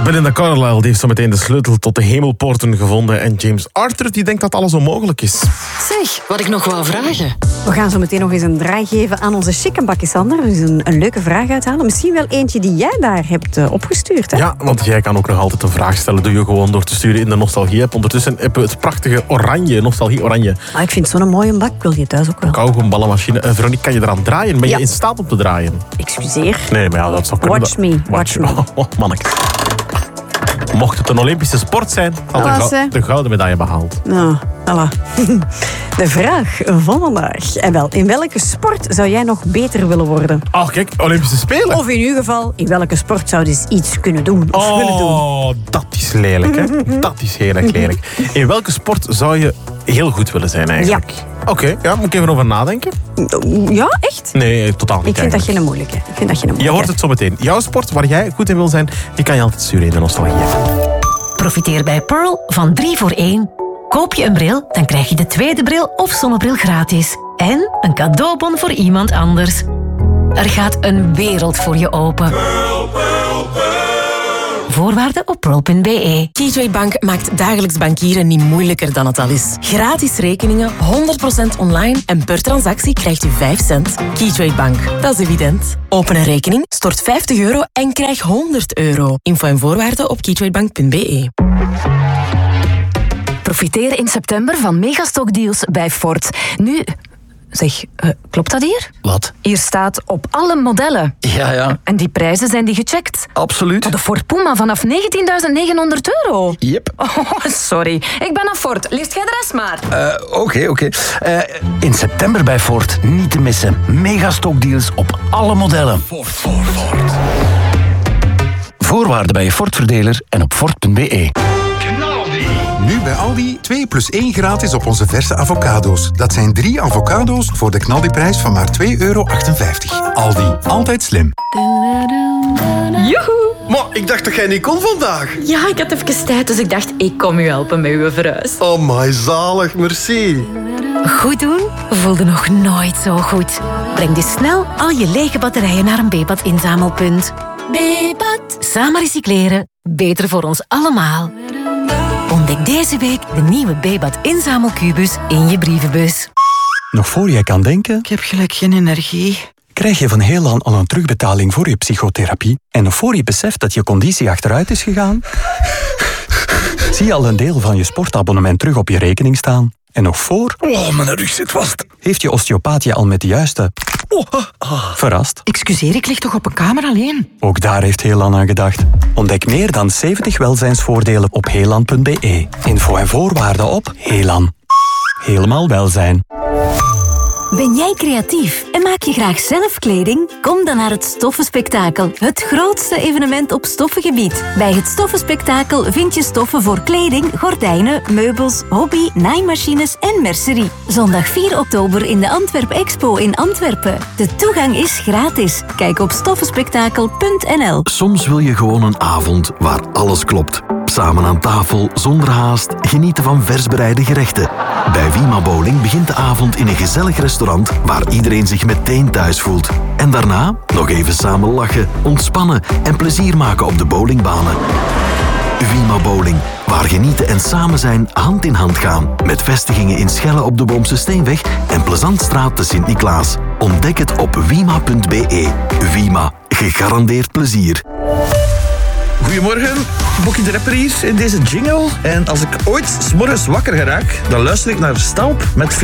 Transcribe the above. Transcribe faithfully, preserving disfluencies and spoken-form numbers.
Belinda Carlisle die heeft zo meteen de sleutel tot de hemelpoorten gevonden. En James Arthur die denkt dat alles onmogelijk is. Zeg, wat ik nog wou vragen. We gaan zo meteen nog eens een draai geven aan onze chickenbakkie, Sander. Dus een, een leuke vraag uithalen. Misschien wel eentje die jij daar hebt uh, opgestuurd. Hè? Ja, want jij kan ook nog altijd een vraag stellen. Doe je gewoon door te sturen in de Nostalgie-app. Ondertussen hebben we het prachtige oranje, Nostalgie-oranje. Ah, ik vind zo'n mooie bak. Wil je thuis ook wel? Kauwgomballenmachine. Uh, Veronique, kan je eraan draaien? Ben je Ja. in staat om te draaien? Excuseer. Nee, maar ja, dat zou kunnen. Watch me, watch me. Oh, oh, manneke. Mocht het een Olympische sport zijn, had de, Alles, gou- hè? de gouden medaille behaald. Nou, voilà. De vraag van vandaag. En wel, in welke sport zou jij nog beter willen worden? Oh, kijk, Olympische Spelen. Of in ieder geval, in welke sport zou je dus iets kunnen doen of willen doen? Oh, dat is lelijk, hè? Dat is heel erg lelijk. In welke sport zou je heel goed willen zijn, eigenlijk? Ja. Oké, okay, ja, moet ik even over nadenken? Ja, echt? Nee, totaal niet. Ik vind dat eigenlijk. geen moeilijke. Ik vind dat geen Je moeilijke. hoort het zo meteen. Jouw sport waar jij goed in wil zijn, die kan je altijd sturen in de Nostalgie. Profiteer bij Pearl van drie voor één. Koop je een bril, dan krijg je de tweede bril of zonnebril gratis. En een cadeaubon voor iemand anders. Er gaat een wereld voor je open. Voorwaarden op pearl punt b e. Keytrade Bank maakt dagelijks bankieren niet moeilijker dan het al is. Gratis rekeningen, honderd procent online en per transactie krijgt u vijf cent. Keytrade Bank, dat is evident. Open een rekening, stort vijftig euro en krijg honderd euro. Info en voorwaarden op keytradebank punt b e. Profiteer in september van megastockdeals bij Ford. Nu... Zeg, uh, klopt dat hier? Wat? Hier staat op alle modellen. Ja, ja, En die prijzen zijn die gecheckt? absoluut. Oh, de Ford Puma vanaf negentienduizend negenhonderd euro. Yep. Oh, sorry. Ik ben aan Ford. Liefst jij de rest maar. Oké, oké. Okay, okay. uh, in september bij Ford niet te missen. Megastokdeals op alle modellen. Ford, Ford, Ford. Voorwaarden bij je Ford-verdeler en op ford punt b e. Nu bij Aldi twee plus één gratis op onze verse avocado's. Dat zijn drie avocado's voor de knaldiprijs van maar twee euro achtenvijftig. Aldi, altijd slim. Joehoe! Maar ik dacht dat jij niet kon vandaag. Ja, ik had even tijd, dus ik dacht, ik kom u helpen met uw verhuis. Oh my, zalig, merci. Goed doen voelde nog nooit zo goed. Breng dus snel al je lege batterijen naar een Bebat inzamelpunt. Bebat. Samen recycleren. Beter voor ons allemaal. Ontdek deze week de nieuwe Bebat inzamelkubus in je brievenbus. Nog voor jij kan denken, Ik heb gelijk geen energie. krijg je van Heelan al een terugbetaling voor je psychotherapie. En nog voor je beseft dat je conditie achteruit is gegaan, zie je al een deel van je sportabonnement terug op je rekening staan. En nog voor Oh, mijn rug zit vast. heeft je osteopaat je al met de juiste verrast. Excuseer, ik lig toch op een kamer alleen? Ook daar heeft Heelan aan gedacht. Ontdek meer dan zeventig welzijnsvoordelen op heelan punt b e. Info en voorwaarden op Heelan. Helemaal welzijn. Ben jij creatief en maak je graag zelf kleding? Kom dan naar het Stoffenspektakel, het grootste evenement op stoffengebied. Bij het Stoffenspektakel vind je stoffen voor kleding, gordijnen, meubels, hobby, naaimachines en mercerie. Zondag vier oktober in de Antwerp Expo in Antwerpen. De toegang is gratis. Kijk op stoffenspektakel punt n l. Soms wil je gewoon een avond waar alles klopt. Samen aan tafel, zonder haast, genieten van vers bereide gerechten. Bij Wima Bowling begint de avond in een gezellig restaurant waar iedereen zich meteen thuis voelt. En daarna nog even samen lachen, ontspannen en plezier maken op de bowlingbanen. Wima Bowling, waar genieten en samen zijn hand in hand gaan. Met vestigingen in Schelle op de Boomse Steenweg en Plezantstraat te Sint-Niklaas. Ontdek het op wima punt b e. Wima, gegarandeerd plezier. Goedemorgen, Bokkie de Rapper hier in deze jingle. En als ik ooit 's morgens wakker geraak, dan luister ik naar Stalp met